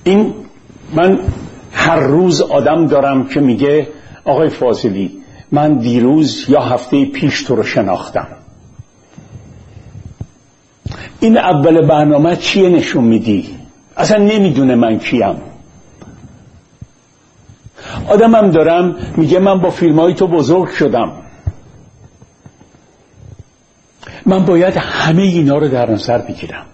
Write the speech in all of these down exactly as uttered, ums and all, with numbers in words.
این من هر روز آدم دارم که میگه آقای فاضلی من دیروز یا هفته پیش تو رو شناختم. این اول برنامه چیه نشون میدی؟ اصلا نمیدونه من کیم. آدمم دارم میگه من با فیلمای تو بزرگ شدم. من باید همه اینا رو در نظر بگیرم.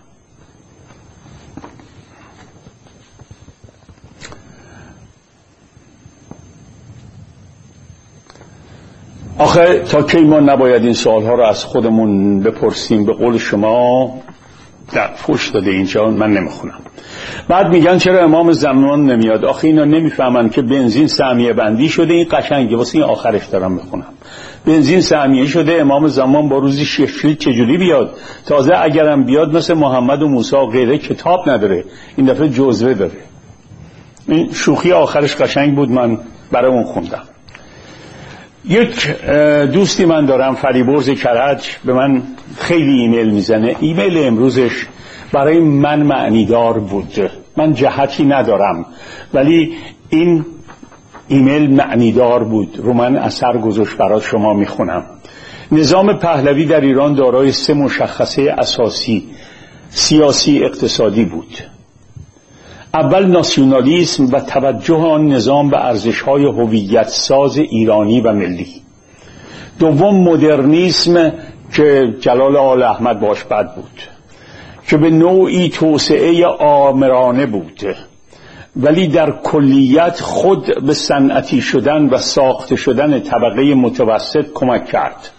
آخه تا کی ما نباید این سوالها رو از خودمون بپرسیم؟ به قول شما در فوش داده اینجا، من نمیخونم. بعد میگن چرا امام زمان نمیاد؟ آخه اینا نمیفهمن که بنزین سهمیه بندی شده. این قشنگه، واسه این آخرش دارم میخونم. بنزین سهمیه شده، امام زمان با روزی شش لیتر چجوری بیاد؟ تازه اگرم بیاد مثل محمد و موسی و غیره کتاب نداره، این دفعه جزوه داره. این شوخی آخرش قشنگ بود، من برای اون خوندم. یک دوستی من دارم، فریبرز کرج، به من خیلی ایمیل میزنه. ایمیل امروزش برای من معنیدار بود. من جهتی ندارم ولی این ایمیل معنیدار بود، رو من اثر گذاشت. برای شما میخونم. نظام پهلوی در ایران دارای سه مشخصه اساسی سیاسی اقتصادی بود. اول ناسیونالیسم و توجه آن نظام به ارزش‌های هویت ساز ایرانی و ملی. دوم مدرنیسم که جلال آل احمد باش بد بود، که به نوعی توسعه آمرانه بود ولی در کلیت خود به صنعتی شدن و ساخته شدن طبقه متوسط کمک کرد.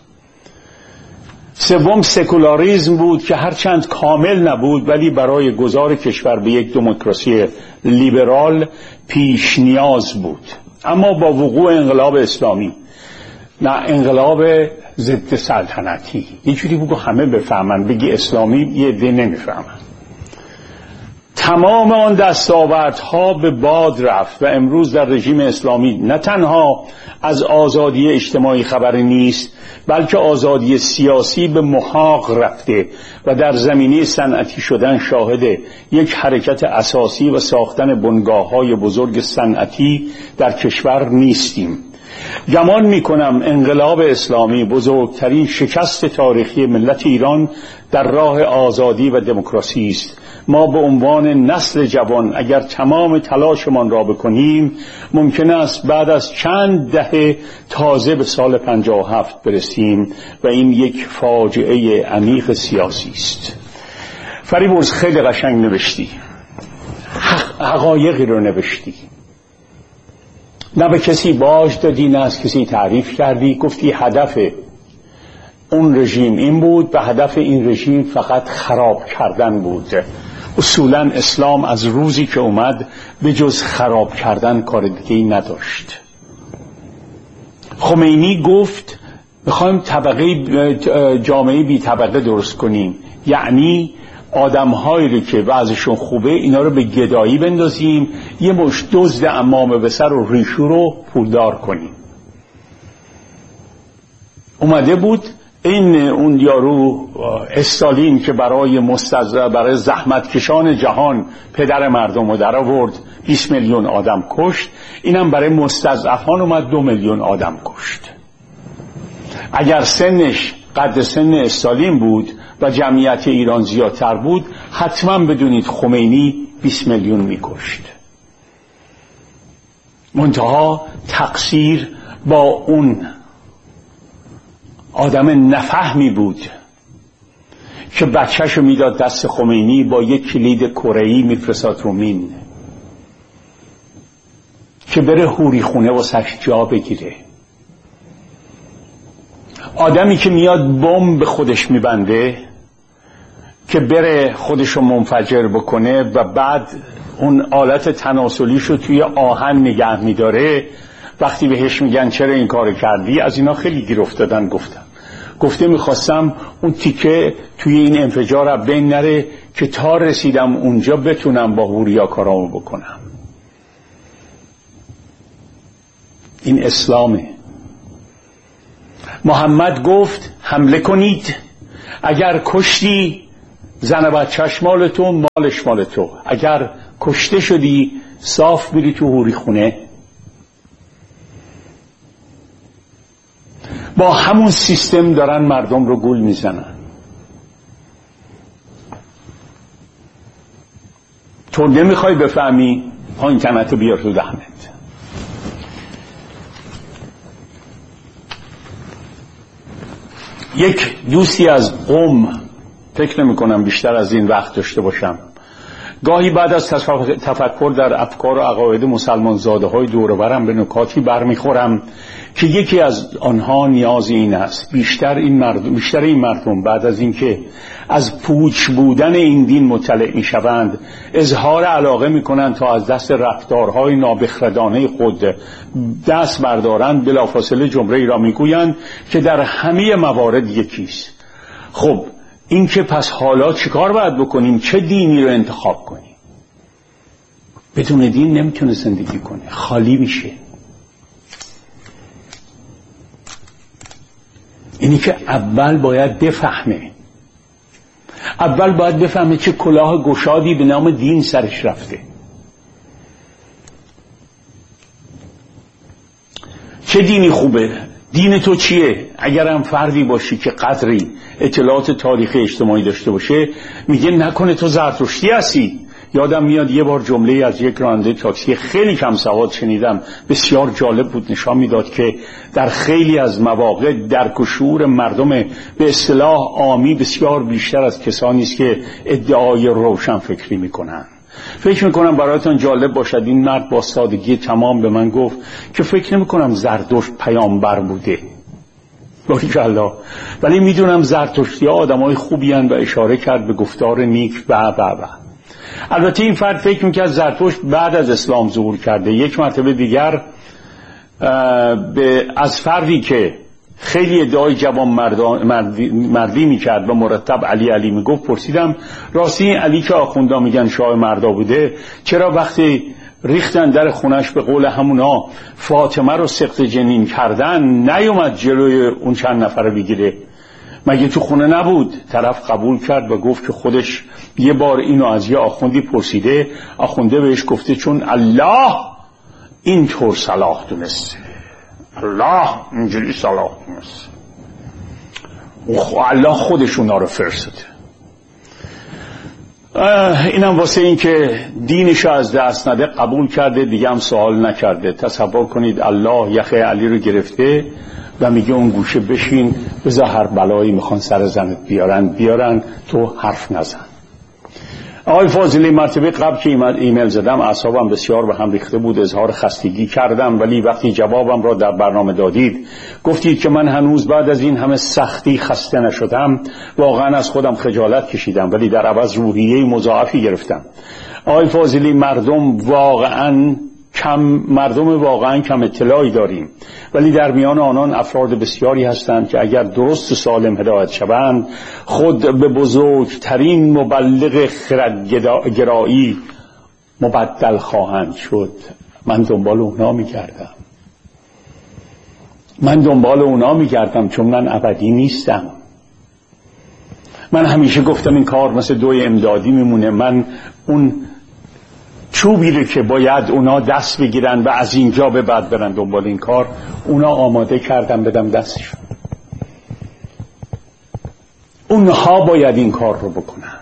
سوم سکولاریسم بود که هرچند کامل نبود ولی برای گذار کشور به یک دموکراسی لیبرال پیش نیاز بود. اما با وقوع انقلاب اسلامی، نه انقلاب ضد سلطنتی، یه جوری بگو همه بفهمن، بگی اسلامی یه عده نمیفهمن، تمام آن دستاوردها به باد رفت و امروز در رژیم اسلامی نه تنها از آزادی اجتماعی خبری نیست بلکه آزادی سیاسی به محاق رفته و در زمینه صنعتی شدن شاهد یک حرکت اساسی و ساختن بنگاه‌های بزرگ صنعتی در کشور نیستیم. گمان می‌کنم انقلاب اسلامی بزرگترین شکست تاریخی ملت ایران در راه آزادی و دموکراسی است. ما به عنوان نسل جوان اگر تمام تلاشمان را بکنیم ممکن است بعد از چند دهه تازه به سال پنجاه و هفت برسیم و این یک فاجعه عمیق سیاسی است. فریبرز خیلی قشنگ نوشتی، حقایقی رو نوشتی، نه به کسی باج دادی نه از کسی تعریف کردی. گفتی هدف اون رژیم این بود و هدف این رژیم فقط خراب کردن بود. اصولا اسلام از روزی که اومد به جز خراب کردن کار دیگه‌ای نداشت. خمینی گفت میخوایم طبقه جامعه بی طبقه درست کنیم، یعنی آدم‌هایی رو که وضعشون خوبه اینا رو به گدایی بندازیم، یه مش دزد عمامه به سر و ریشو رو پولدار کنیم. اومده بود این اون یارو استالین که برای مستضعف برای زحمتکشان جهان پدر مردم رو در آورد، بیست میلیون آدم کشت، اینم برای مستضعفان اومد دو میلیون آدم کشت. اگر سنش قد سن استالین بود و جمعیت ایران زیادتر بود حتما بدونید خمینی بیست میلیون میکشت. منتها تقصیر با اون آدم نفهمی بود که بچهشو میداد دست خمینی، با یک کلید کره‌ای میفرستاد رو مین که بره حوری خونه و سش جا بگیره. آدمی که میاد بمب به خودش میبنده که بره خودشو منفجر بکنه و بعد اون آلت تناسلیشو توی آهن نگه میداره، وقتی بهش میگن چرا این کار کردی، از اینا خیلی گیر افتادن. گفتم گفته میخواستم اون تیکه توی این انفجار بین نره که تا رسیدم اونجا بتونم با هوریا کارامو بکنم. این اسلامه. محمد گفت حمله کنید، اگر کشتی زن بچه‌ش مال تو، مالش مال تو، اگر کشته شدی صاف میری تو حوری خونه. با همون سیستم دارن مردم رو گول میزنن. تو نمیخوای بفهمی، پایین تنت بیار تو دهنت. یک دوستی از قم، فکر نمی کنم بیشتر از این وقت داشته باشم، گاهی بعد از تفکر در افکار و عقاید مسلمان زاده های دور و برم به نکاتی برمیخورم که یکی از آنها نیاز این است: بیشتر این مردم بیشتر این مردم بعد از اینکه از پوچ بودن این دین مطلع میشوند اظهار علاقه میکنند تا از دست رفتارهای نابخردانه خود دست بردارند، بلافاصله جمله‌ای را میگویند که در همه موارد یکیست: خب این که پس حالا چیکار باید بکنیم؟ چه دینی رو انتخاب کنیم؟ بدون دین نمیتونه زندگی کنه، خالی میشه. اینی که اول باید بفهمه اول باید بفهمه چه کلاه گشادی به نام دین سرش رفته. چه دینی خوبه؟ دین تو چیه؟ اگر هم فردی باشی که قدری اطلاعات تاریخی اجتماعی داشته باشه میگه نکنه تو زرتشتی هستی. یادم میاد یه بار جمله از یک راننده تاکسی خیلی کم سواد شنیدم، بسیار جالب بود. نشان میداد که در خیلی از مواقع درک و شعور مردم به اصطلاح عامی بسیار بیشتر از کسانی است که ادعای روشن فکری میکنن. فکر میکنم برایتان جالب باشد این مرد با سادگی تمام به من گفت که فکر نمیکنم زرتشت پیامبر بوده، باریکالله، ولی میدونم زرتشتی ها آدم های خوبی هستند و اشاره کرد به گفتار نیک و و و البته این فرد فکر میکرد زرتشت بعد از اسلام ظهور کرده. یک مرتبه دیگر به از فردی که خیلی ادعای جوان مردی, مردی میکرد و مرتب علی علی میگفت پرسیدم راستی این علی که آخوندا میگن شاه مردا بوده، چرا وقتی ریختن در خونش به قول همونا فاطمه رو سقط جنین کردن نیومد جلوی اون چند نفر بگیره؟ مگه تو خونه نبود؟ طرف قبول کرد و گفت که خودش یه بار اینو از یه آخوندی پرسیده، آخونده بهش گفته چون الله اینطور صلاح دونسته، الله اینجوری صلاح دونسته، الله خودش اونا رو فرستده. اینم واسه این که دینش از دست نده قبول کرده، دیگه هم سوال نکرده. تصور کنید الله یخه علی رو گرفته و میگه اون گوشه بشین، بذار هر بلایی میخوان سر زنت بیارن بیارن، تو حرف نزن. آقای فاضلی، مرتبه قبل که ایمیل زدم اعصابم بسیار به هم ریخته بود، اظهار خستگی کردم، ولی وقتی جوابم را در برنامه دادید گفتید که من هنوز بعد از این همه سختی خسته نشدم. واقعا از خودم خجالت کشیدم، ولی در عوض روحیه مضاعفی گرفتم. آقای فاضلی، مردم واقعا کم مردم واقعا کم اطلاعی داریم، ولی در میان آنان افراد بسیاری هستند که اگر درست و سالم هدایت شوند خود به بزرگترین مبلغ خردگرایی مبدل خواهند شد. من دنبال اونا میگردم من دنبال اونا میگردم چون من ابدی نیستم. من همیشه گفتم این کار مثل دوی امدادی میمونه. من اون چوبی رو که باید اونا دست بگیرن و از اینجا به بعد برن دنبال این کار، اونا آماده کردم بدم دستشون. اونها باید این کار رو بکنن.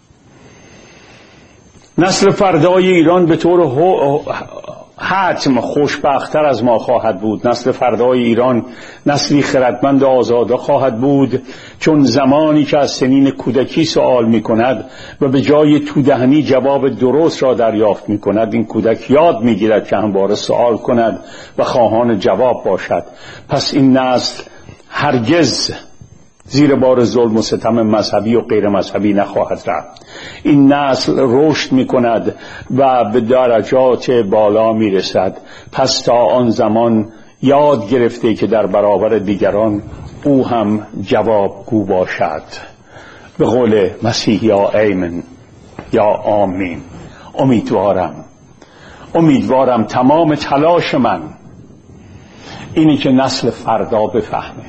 نسل فردای ایران به طور حتم خوشبخت‌تر از ما خواهد بود. نسل فردای ایران نسلی خردمند و آزاده خواهد بود، چون زمانی که از سنین کودکی سوال می کند و به جای تودهنی جواب درست را دریافت می کند، این کودک یاد می گیرد که همواره سوال کند و خواهان جواب باشد. پس این نسل هرگز زیر بار ظلم و ستم مذهبی و غیر مذهبی نخواهد رفت. این نسل رشد می کند و به درجات بالا می رسد. پس تا آن زمان یاد گرفته که در برابر دیگران او هم جوابگو باشد. به قول مسیح یا ایمن یا آمین. امیدوارم امیدوارم تمام تلاش من اینی که نسل فردا بفهمه،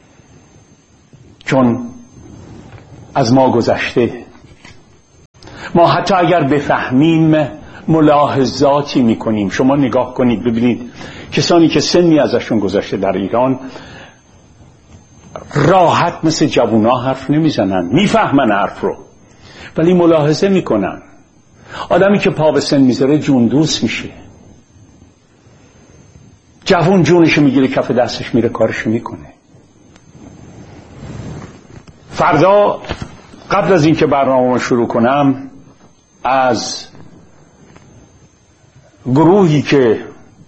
چون از ما گذشته ما حتی اگر بفهمیم ملاحظاتی میکنیم. شما نگاه کنید ببینید کسانی که سنی ازشون گذشته در ایران راحت مثل جوونا حرف نمیزنن، میفهمن حرف رو ولی ملاحظه میکنن. آدمی که پا به سن میذاره جون دوست میشه. جوون جونشو میگیره کف دستش میره کارشو میکنه. فردا قبل از اینکه برنامه شروع کنم از گروهی که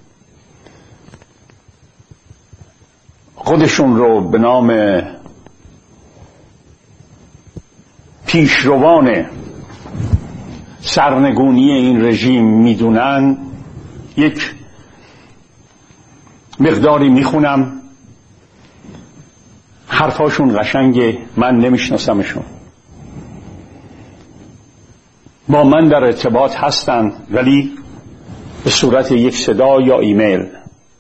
خودشون رو به نام پیشروان سرنگونی این رژیم میدونن یک مقداری میخونم. حرفاشون قشنگه، من نمیشناسمشون، با من در ارتباط هستن ولی به صورت یک صدا یا ایمیل.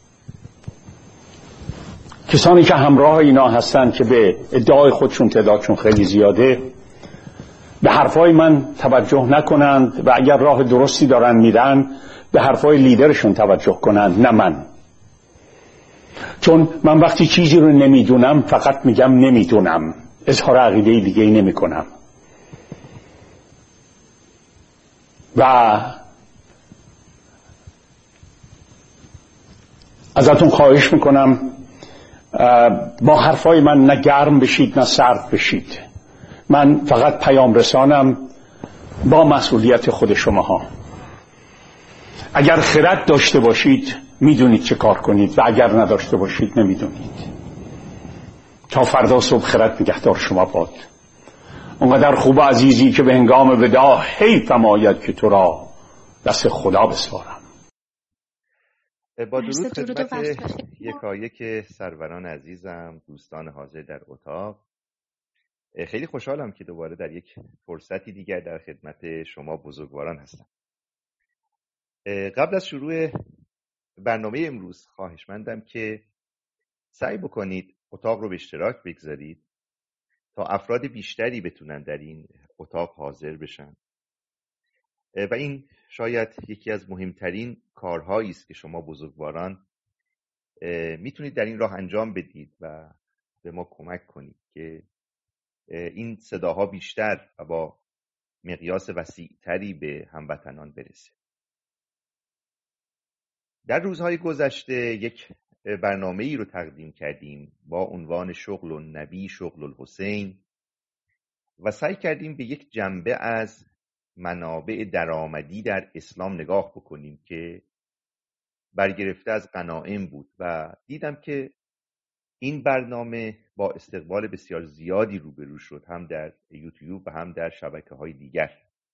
کسانی که همراه اینا هستن که به ادعای خودشون تعدادشون خیلی زیاده به حرفای من توجه نکنند و اگر راه درستی دارن میرن به حرفای لیدرشون توجه کنند، نه من. چون من وقتی چیزی رو نمیدونم فقط میگم نمیدونم، اظهار عقیده دیگه ای نمی کنم. و ازتون خواهش میکنم با حرفای من نه گرم بشید نه سرد بشید. من فقط پیام رسانم با مسئولیت خود شماها. اگر خرد داشته باشید میدونید چه کار کنید و اگر نداشته باشید نمیدونید. تا فردا صبح خرد نگهدار شما باد. اونقدر خوب عزیزی که به هنگام وداع حیفم آید که تو را دست خدا بسپارم. با درود خدمت یکایک سروران عزیزم، دوستان حاضر در اتاق. خیلی خوشحالم که دوباره در یک فرصتی دیگر در خدمت شما بزرگواران هستم. قبل از شروع برنامه امروز خواهشمندم که سعی بکنید اتاق رو به اشتراک بگذارید تا افراد بیشتری بتونن در این اتاق حاضر بشن و این شاید یکی از مهمترین کارهایی است که شما بزرگواران میتونید در این راه انجام بدید و به ما کمک کنید که این صداها بیشتر و با مقیاس وسیعتری به هموطنان برسه. در روزهای گذشته یک برنامه‌ای رو تقدیم کردیم با عنوان شغل النبی شغل الحسین و سعی کردیم به یک جنبه از منابع درآمدی در اسلام نگاه بکنیم که برگرفته از غنایم بود و دیدم که این برنامه با استقبال بسیار زیادی روبرو شد، هم در یوتیوب و هم در شبکه‌های دیگر.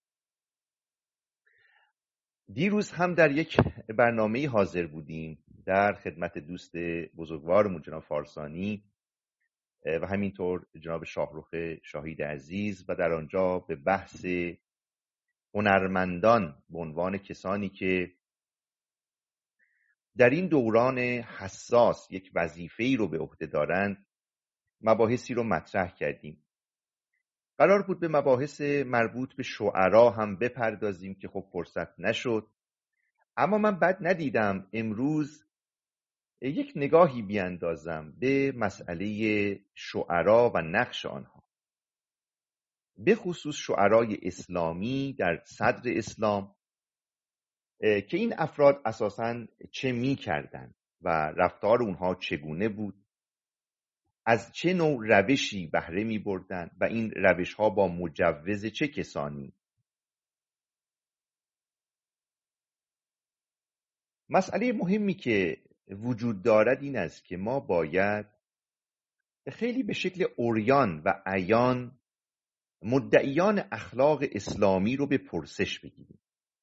دیروز هم در یک برنامه حاضر بودیم در خدمت دوست بزرگوارمون جناب فارسانی و همینطور جناب شاهرخ شاهید عزیز و در آنجا به بحث هنرمندان به عنوان کسانی که در این دوران حساس یک وظیفه‌ای رو به عهده دارند مباحثی رو مطرح کردیم. قرار بود به مباحث مربوط به شعرا هم بپردازیم که خب فرصت نشد، اما من بد ندیدم امروز یک نگاهی بیاندازم به مسئله شعرا و نقش آنها، به خصوص شعرای اسلامی در صدر اسلام، که این افراد اساساً چه می کردن و رفتار اونها چگونه بود، از چه نوع روشی بهره می بردن و این روش ها با مجوز چه کسانی. مسئله مهمی که وجود دارد این است که ما باید خیلی به شکل عریان و عیان مدعیان اخلاق اسلامی رو به پرسش بگیریم.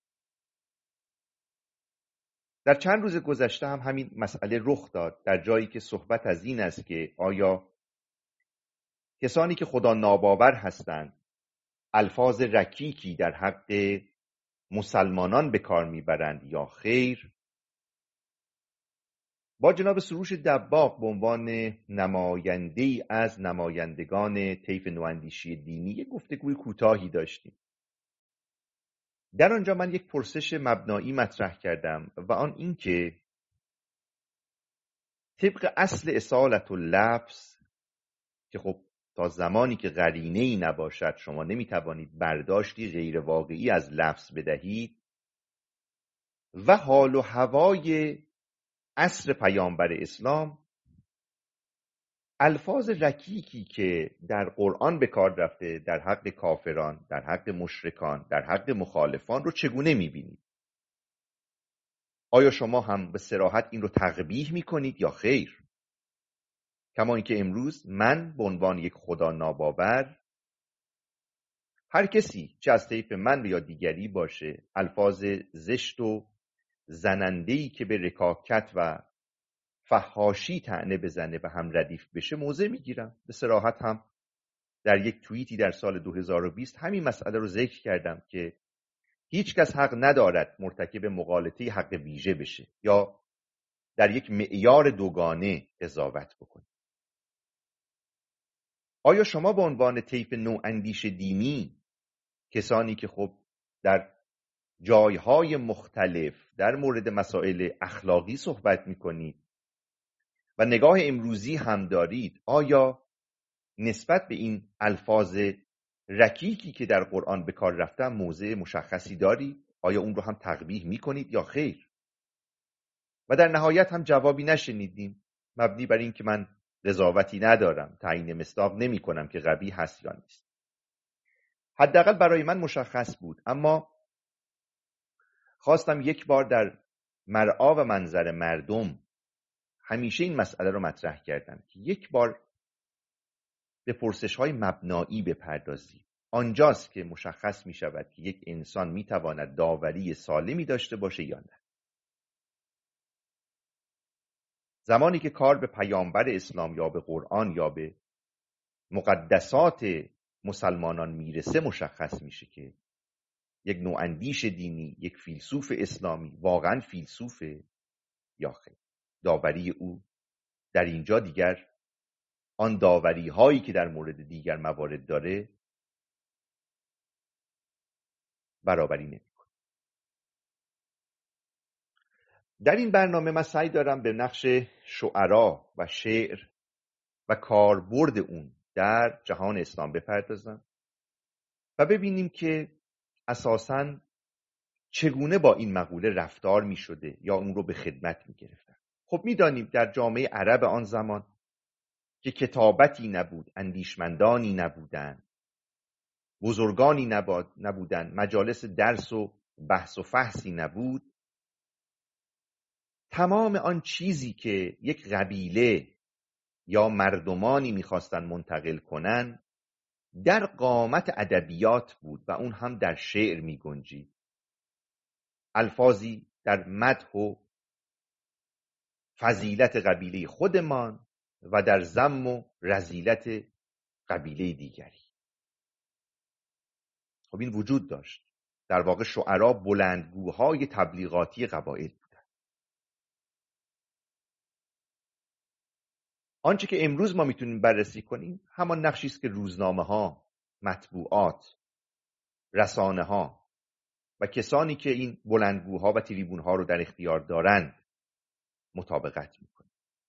در چند روز گذشته هم همین مسئله رخ داد، در جایی که صحبت از این است که آیا کسانی که خدا ناباور هستند الفاظ رکیکی در حق مسلمانان به کار میبرند یا خیر. با جناب سروش دباغ به عنوان نماینده‌ای از نمایندگان طیف نواندیشی دینی یک گفتگوی کوتاهی داشتیم. در آنجا من یک پرسش مبنایی مطرح کردم و آن این که طبق اصل اصالت اللفظ که خب تا زمانی که قرینه‌ای نباشد شما نمیتوانید برداشتی غیر واقعی از لفظ بدهید و حال و هوای عصر پیامبر اسلام، الفاظ رکیکی که در قرآن به کار رفته در حق کافران، در حق مشرکان، در حق مخالفان رو چگونه میبینید؟ آیا شما هم به صراحت این رو تقبیح میکنید یا خیر؟ کما اینکه امروز من به عنوان یک خدا ناباور، هر کسی چه از طیف من یا دیگری باشه، الفاظ زشت و زننده‌ای که به رکاکت و فحاشی طعنه بزنه و هم ردیف بشه موضع میگیرم. به صراحت هم در یک توییتی در سال دو هزار و بیست همین مسئله رو ذکر کردم که هیچ کس حق ندارد مرتکب مغالطه حق ویژه بشه یا در یک معیار دوگانه قضاوت بکنه. آیا شما به عنوان طیف نواندیش دینی، کسانی که خب در جایهای مختلف در مورد مسائل اخلاقی صحبت میکنید و نگاه امروزی هم دارید، آیا نسبت به این الفاظ رکیکی که در قرآن به کار رفتن موضع مشخصی دارید؟ آیا اون رو هم تقبیح میکنید یا خیر؟ و در نهایت هم جوابی نشنیدیم، مبنی بر این که من قضاوتی ندارم، تعیین مصداق نمی کنم که قبیح هست یا نیست. حداقل برای من مشخص بود، اما خواستم یک بار در مرعا و منظر مردم همیشه این مسئله رو مطرح کردم که یک بار به پرسش‌های مبنایی بپردازیم. آنجاست که مشخص می شود که یک انسان می تواند داوری سالمی داشته باشه یا نه. زمانی که کار به پیامبر اسلام یا به قرآن یا به مقدسات مسلمانان میرسه، مشخص میشه که یک نواندیش دینی، یک فیلسوف اسلامی واقعا فیلسوفه یا خیر. داوری او در اینجا دیگر آن داوری هایی که در مورد دیگر موارد داره برابری نمیکنه. در این برنامه من سعی دارم به نقش شعرا و شعر و کاربرد اون در جهان اسلام بپردازم و ببینیم که اساساً چگونه با این مقوله رفتار می شده یا اون رو به خدمت می گرفتن. خب می دانیم در جامعه عرب آن زمان که کتابتی نبود، اندیشمندانی نبودن، بزرگانی نبودن، مجالس درس و بحث و فحصی نبود، تمام آن چیزی که یک قبیله یا مردمانی میخواستن منتقل کنن در قامت ادبیات بود و اون هم در شعر میگنجید. الفاظی در مدح و فضیلت قبیله خودمان و در ذم و رذیلت قبیله دیگری. خب این وجود داشت. در واقع شعرا بلندگوهای تبلیغاتی قبایل بودند. آنچه که امروز ما میتونیم بررسی کنیم همان نقشی است که روزنامه ها، مطبوعات، رسانه ها و کسانی که این بلندگوها و تریبون ها رو در اختیار دارند مطابقت میکنه.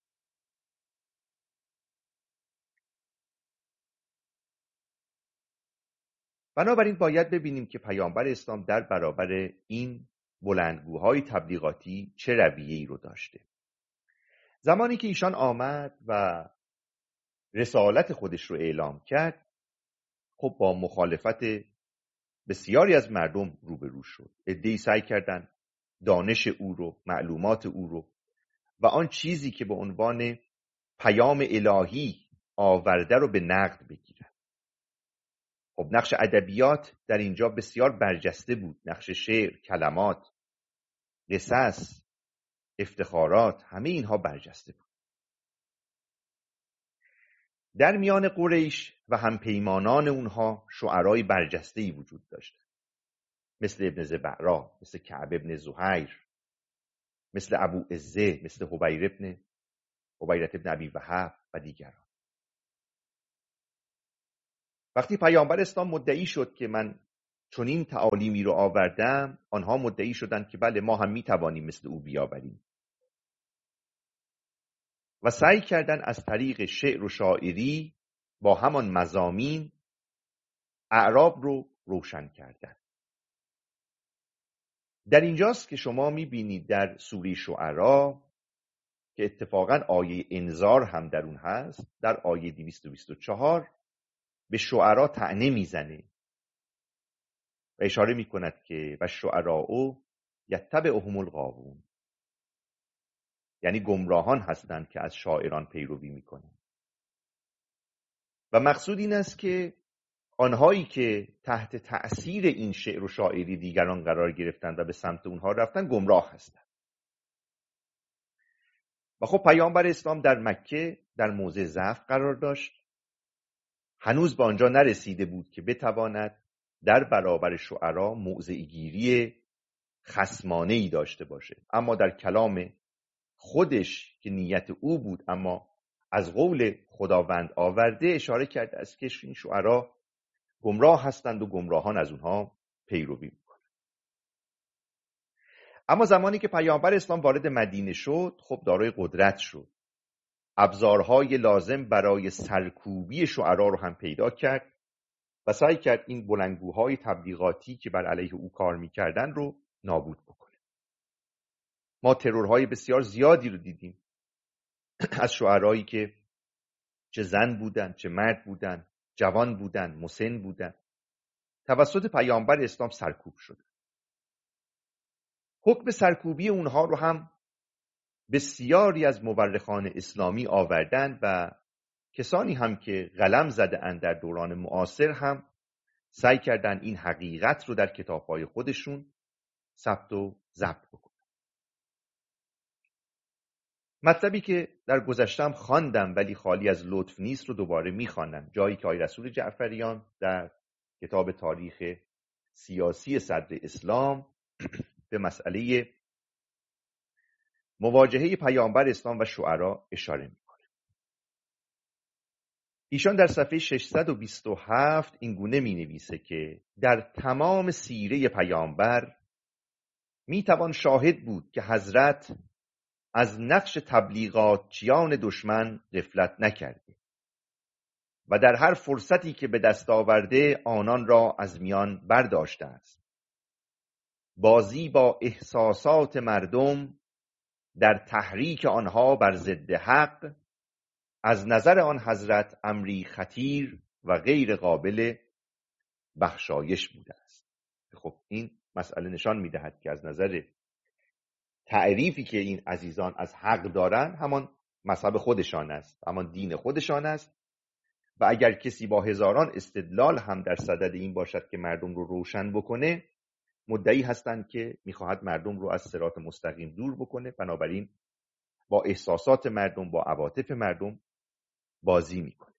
بنابراین باید ببینیم که پیامبر اسلام در برابر این بلندگوهای تبلیغاتی چه رویه‌ای رو داشته. زمانی که ایشان آمد و رسالت خودش رو اعلام کرد، خب با مخالفت بسیاری از مردم روبرو شد. عده‌ای سعی کردند دانش او رو، معلومات او رو و آن چیزی که به عنوان پیام الهی آورده رو به نقد بگیرن. خب نقش ادبیات در اینجا بسیار برجسته بود. نقش شعر، کلمات، قصص، افتخارات، همه اینها برجسته بود. در میان قریش و همپیمانان اونها شعرای برجسته‌ای وجود داشت، مثل ابن زبعرا، مثل کعب ابن زهیر، مثل ابو عزه، مثل حبیر ابن حبیرت ابن ابی وهب و دیگران. وقتی پیامبر اسلام مدعی شد که من چون این تعالیمی رو آوردم، آنها مدعی شدند که بله ما هم میتوانیم مثل او بیاوریم و سعی کردن از طریق شعر و شاعری با همان مضامین اعراب رو روشن کردن. در اینجاست که شما میبینید در سوره شعرا که اتفاقا آیه انذار هم در اون هست، در آیه دویست و بیست و چهار به شعرا طعنه میزنه و اشاره میکند که و شعراء یتبعهم الغاوون، یعنی گمراهان هستند که از شاعران پیروی میکنند. و مقصود این است که آنهایی که تحت تأثیر این شعر و شاعری دیگران قرار گرفتند و به سمت اونها رفتن گمراه هستند. و خب پیامبر اسلام در مکه در موضع ضعف قرار داشت، هنوز به آنجا نرسیده بود که بتواند در برابر شعرا موضع‌گیری خصمانه‌ای داشته باشه، اما در کلام خودش که نیت او بود اما از قول خداوند آورده اشاره کرده است که این شعرا گمراه هستند و گمراهان از اونها پیروی میکنند. اما زمانی که پیامبر اسلام وارد مدینه شد، خب دارای قدرت شد، ابزارهای لازم برای سرکوبی شعرا رو هم پیدا کرد و سعی کرد این بلندگوهای تبلیغاتی که بر علیه او کار میکردن رو نابود بکنه. ما ترورهای بسیار زیادی رو دیدیم از شعرایی که چه زن بودن، چه مرد بودن، جوان بودن، مسن بودن، توسط پیامبر اسلام سرکوب شد. حکم سرکوبی اونها رو هم بسیاری از مورخان اسلامی آوردند و کسانی هم که قلم زده اند در دوران معاصر هم سعی کردن این حقیقت رو در کتاب‌های خودشون ثبت و ضبط بکنن. مطلبی که در گذشتم خواندم ولی خالی از لطف نیست رو دوباره میخوانم، جایی که آقای رسول جعفریان در کتاب تاریخ سیاسی صدر اسلام به مسئله مواجهه پیامبر اسلام و شعرا اشاره میکنه. ایشان در صفحه ششصد و بیست و هفت این گونه می نویسه که در تمام سیره پیامبر می توان شاهد بود که حضرت از نقش تبلیغاتچیان دشمن غفلت نکرده و در هر فرصتی که به دست آورده آنان را از میان برداشته است. بازی با احساسات مردم در تحریک آنها بر ضد حق از نظر آن حضرت امری خطیر و غیر قابل بخشایش بوده است. خب این مسئله نشان می‌دهد که از نظر تعریفی که این عزیزان از حق دارن همان مذهب خودشان است، همان دین خودشان است و اگر کسی با هزاران استدلال هم در صدد این باشد که مردم رو روشن بکنه، مدعی هستند که میخواهد مردم رو از صراط مستقیم دور بکنه، بنابراین با احساسات مردم، با عواطف مردم بازی میکنه.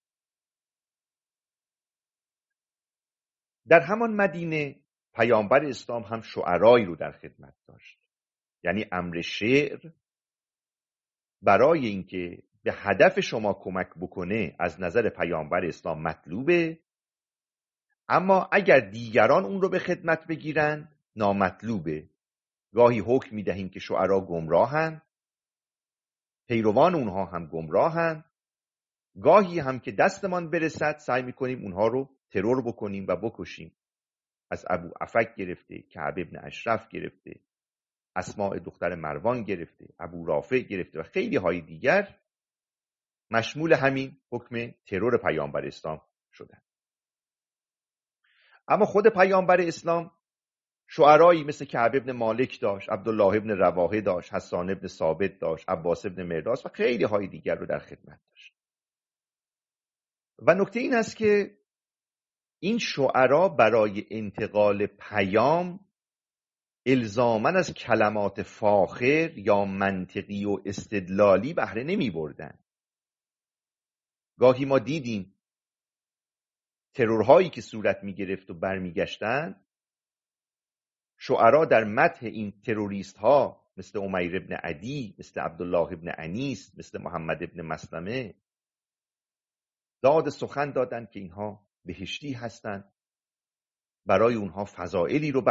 در همان مدینه پیامبر اسلام هم شعرایی رو در خدمت داشت، یعنی امر شعر برای اینکه به هدف شما کمک بکنه از نظر پیامبر اسلام مطلوبه، اما اگر دیگران اون رو به خدمت بگیرن نامطلوبه. گاهی حکم میدهیم که شعرا گمراهن، پیروان اونها هم گمراهن، گاهی هم که دستمان برسد سعی میکنیم اونها رو ترور بکنیم و بکشیم. از ابو عفک گرفته، کعب ابن اشرف گرفته، اسماء دختر مروان گرفته، ابو رافع گرفته و خیلی های دیگر مشمول همین حکم ترور پیامبر اسلام شدن. اما خود پیامبر اسلام شعرایی مثل کعب ابن مالک داشت، عبدالله ابن رواحه داشت، حسان ابن ثابت داشت، عباس ابن مرداس و خیلی های دیگر رو در خدمت داشت. و نکته این است که این شعرا برای انتقال پیام الزاماً از کلمات فاخر یا منطقی و استدلالی بهره نمی بردن. گاهی ما دیدیم ترورهایی که صورت می گرفت و برمی گشتن، شعرا در مدح این تروریست ها مثل امیر ابن عدی، مثل عبدالله ابن انیس، مثل محمد ابن مسلمه داد سخن دادن که اینها بهشتی هستند برای اونها فضائلی رو